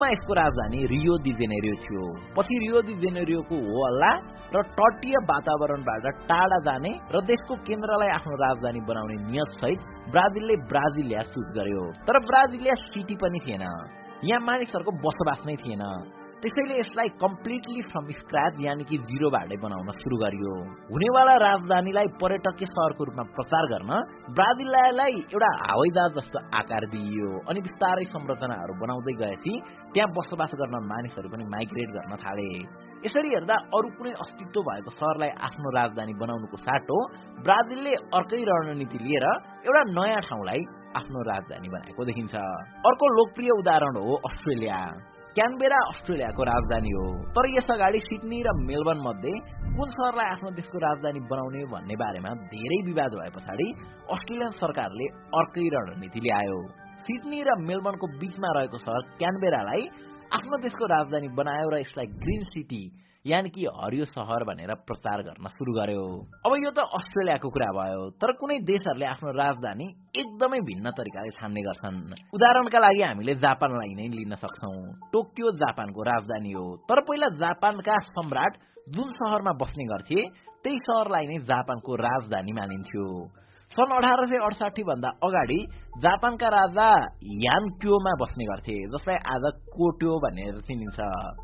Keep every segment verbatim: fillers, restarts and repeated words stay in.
यसको राजधानी रियो दी जेनेरियो थियो। पछि रियो दी जेनेरियोको हो हल्ला र तटीय वातावरणबाट टाढा जाने र देशको केन्द्रलाई आफ्नो राजधानी बनाउने नियत सहित ब्राजिलले ब्राजिलिया सुट गर्यो। तर ब्राजिलिया सिटी पनि थिएन, यहाँ मानिसहरूको बसोबास नै थिएन। त्यसैले यसलाई कम्प्लिटली फ्रम स्क्रैच यानी कि जिरोबाटै बनाउन सुरु गरियो। हुनेवाला राजधानीलाई पर्यटकीय शहरको रूपमा प्रचार गर्न ब्राजिलियालाई एउटा हवाईजहाज जस्तो आकार दिइयो अनि बिस्तारै संरचनाहरू बनाउँदै गएपछि त्यहाँ बसोबास गर्न मानिसहरू पनि माइग्रेट गर्न थाले। यसरी हेर्दा अरू कुनै अस्तित्व भएको शहरलाई आफ्नो राजधानी बनाउनुको साटो ब्राजिलले अर्कै रणनीति लिएर एउटा नयाँ ठाउँलाई आफ्नो राजधानी बनाएको देखिन्छ। अर्को लोकप्रिय उदाहरण हो अस्ट्रेलिया। क्यानबेरा अस्ट्रेलियाको राजधानी हो, तर यसअगाडि सिडनी र मेलबर्न मध्ये कुन शहरलाई आफ्नो देशको राजधानी बनाउने भन्ने बारेमा धेरै विवाद भए पछाडि अस्ट्रेलियन सरकारले अर्कै रणनीति ल्यायो। सिडनी र मेलबर्नको बीचमा रहेको शहर क्यानबेरालाई आफ्नो देशको राजधानी बनायो र यसलाई ग्रीन सिटी यानी कि हरियो शहर भनेर प्रचार गर्न सुरु गर्यो। अब यो त अस्ट्रेलियाको कुरा भयो, तर कुनै देशहरूले आफ्नो राजधानी एकदमै भिन्न तरिकाले छान्ने गर्छन्। उदाहरणका लागि हामीले जापानलाई नै लिन सक्छौं। टोकियो जापानको राजधानी हो, तर पहिला जापानका सम्राट जुन शहरमा बस्ने गर्थे त्यही शहरलाई नै जापानको राजधानी मानिन्थ्यो। सन् अठार सय अडसाठी भन्दा अगाडि जापानका राजा यानक्योमा बस्ने गर्थे, जसलाई आज कोट्यो भनेर चिनिन्छ।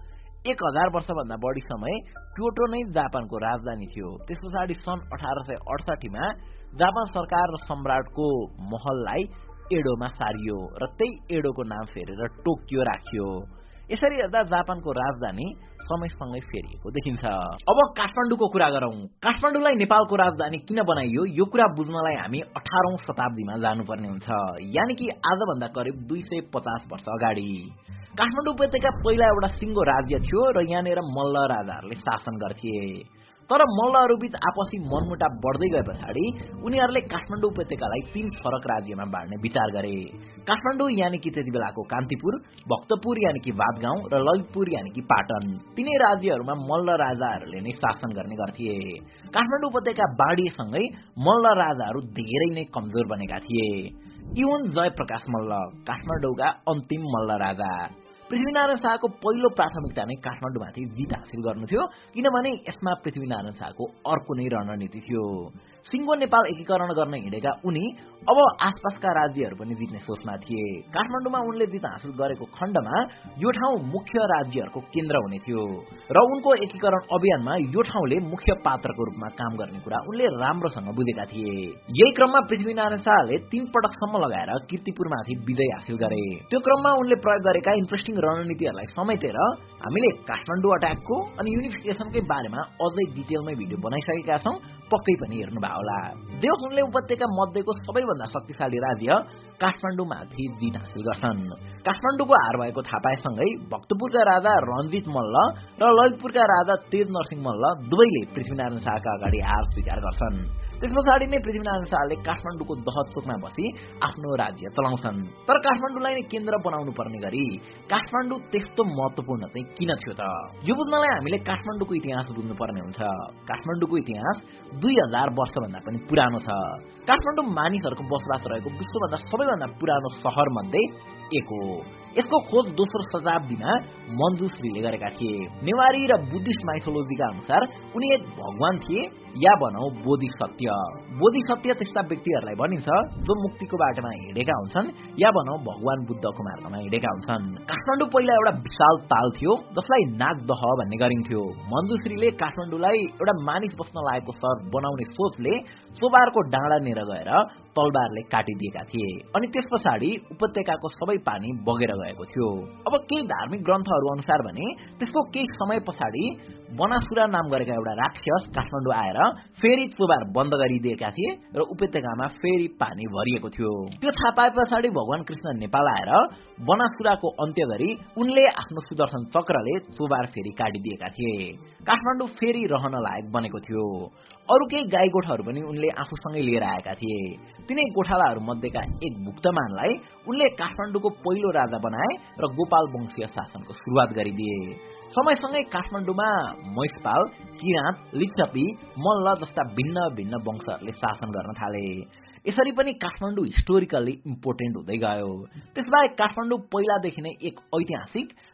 एक हजार वर्षभन्दा बढी समय क्योटो नै जापानको राजधानी थियो। त्यस पछाडि सन् अठार सय अडसाठीमा जापान सरकार र सम्राटको महललाई एडोमा सारियो र त्यही एडोको नाम फेरेर टोकियो राखियो। यसरी हेर्दा जापानको राजधानी समयसँगै फेरिएको देखिन्छ। अब काठमाडौँको कुरा गरौं। काठमाडौँलाई नेपालको राजधानी किन बनाइयो यो कुरा बुझ्नलाई हामी अठारौं शताब्दीमा जानुपर्ने हुन्छ, यानि कि आजभन्दा करिब दुई सय पचास वर्ष अगाडि। काठमाडौँ उपत्यका पहिला एउटा सिङ्गो राज्य थियो र यहाँनिर मल्ल राजाहरूले शासन गर्थे। तर मल्लहरूबीच आपसी मनमुटाव बढ्दै गए पछाडि उनीहरूले काठमाडौँ उपत्यकालाई तीन फरक राज्यमा बाँड्ने विचार गरे। काठमाडौँ यानि कि त्यति बेलाको कान्तिपुर, भक्तपुर यानि कि बादगाउँ र ललितपुर यानि कि पाटन, तीनै राज्यहरूमा मल्ल राजाहरूले नै शासन गर्ने गर्थे। काठमाडौँ उपत्यका बाँडिएसँगै मल्ल राजाहरू धेरै नै कमजोर बनेका थिए। यी हुन् जयप्रकाश मल्ल, काठमाडौँका अन्तिम मल्ल राजा। पृथ्वीनारायण शाहको पहिलो प्राथमिकता नै काठमाडौँमाथि जित हासिल गर्नु थियो, किनभने यसमा पृथ्वीनारायण शाहको अर्को नै रणनीति थियो। सिङ्गो नेपाल एकीकरण गर्न हिँडेका उनी अब आसपासका राज्यहरू पनि जित्ने सोचमा थिए। काठमाडौँमा उनले जित हासिल गरेको खण्डमा यो ठाउँ मुख्य राज्यहरूको केन्द्र हुने थियो र उनको एकीकरण अभियानमा यो ठाउँले मुख्य पात्रको रूपमा काम गर्ने कुरा उनले राम्रोसँग बुझेका थिए। यही क्रममा पृथ्वीनारायण शाहले तीन पटकसम्म लगाएर कीर्तिपुरमाथि विजय हासिल गरे। त्यो क्रममा उनले प्रयोग गरेका इन्ट्रेस्टिङ रणनीतिहरूलाई समेटेर हामीले काठमाडौँ अट्याकको अनि युनिफिकेसनकै बारेमा अझै डिटेलमै भिडियो बनाइसकेका छौं, पक्कै पनि हेर्नुभयो होला। देश उनले उपत्यका मध्येको सबैभन्दा शक्तिशाली राज्य काठमाडौँमाथि जित हासिल गर्छन्। काठमाडौँको हार भएको थाहा पाएसँगै भक्तपुरका राजा रञ्जित मल्ल र ललितपुरका राजा तेज नरसिंह मल्ल दुवैले पृथ्वीनारायण शाहका अगाडि हार स्वीकार गर्छन्। त्यस पछाडि नै पृथ्वीनारायण शाहले काठमाडौँको दहचोकमा बसी आफ्नो राज्य चलाउँछन्। तर काठमाडौँलाई नै केन्द्र बनाउनु पर्ने गरी काठमाडौँ त्यस्तो महत्वपूर्ण चाहिँ किन थियो त? यो बुझ्नलाई हामीले काठमाडौँको इतिहास बुझ्नुपर्ने हुन्छ। काठमाडौँको इतिहास दुई हजार वर्षभन्दा पनि पुरानो छ। काठमाडौँ मानिसहरूको बसोबास रहेको विश्वभन्दा सबैभन्दा पुरानो शहर मध्ये एक हो। यसको खोज दोस्रो शताब्दीमा मञ्जुश्रीले गरेका थिए। नेवारी र बुद्धिस्ट माइथोलोजीका अनुसार उनी एक भगवान थिए या भनौं बोधिसत्य। बोधिसत्य त्यस्ता व्यक्तिहरूलाई भनिन्छ जो मुक्तिको बाटोमा हिँडेका हुन्छन् या भनौं भगवान बुद्धको मार्गमा हिँडेका हुन्छन्। काठमाडौँ पहिला एउटा विशाल ताल थियो जसलाई नागदह भन्ने गरिन्थ्यो। मञ्जुश्रीले काठमाडौँलाई एउटा मानिस बस्न लागेको शहर बनाउने सोचले सोबारको डाँडा नेर गएर तलवारले काटिदिएका थिए अनि त्यस पछाडि उपत्यकाको सबै पानी बगेर गएको थियो। अब केही धार्मिक ग्रन्थहरू अनुसार भने त्यसको केही समय पछाडि बनासुरा नाम गरेका एउटा राक्षस काठमाडौँ आएर फेरि चोबार बन्द गरिदिएका थिए र उपत्यकामा फेरि पानी भरिएको थियो। त्यो थाहा पाए पछाडि भगवान कृष्ण नेपाल आएर बनासुराको अन्त्य गरी उनले आफ्नो सुदर्शन चक्रले चोबार फेरि काटिदिएका थिए। काठमाडौँ फेरि रहन लायक बनेको थियो। अरू केही गाई गोठाहरू पनि उनले आफूसँगै लिएर आएका थिए। तिनै गोठालाहरू मध्येका एक भुक्तमानलाई उनले काठमाडौँको पहिलो राजा बनाए र गोपाल वंशीय शासनको सुरुवात गरिदिए। समयसँगै काठमाडौँमा महिषपाल, किराँत, लिच्छवी, मल्ल जस्ता भिन्न भिन्न वंशहरूले शासन गर्न थाले। यसरी पनि काठमाडौँ हिस्टोरिकली इम्पोर्टेन्ट हुँदै गयो। त्यसबाहेक काठमाडौँ पहिलादेखि नै एक ऐतिहासिक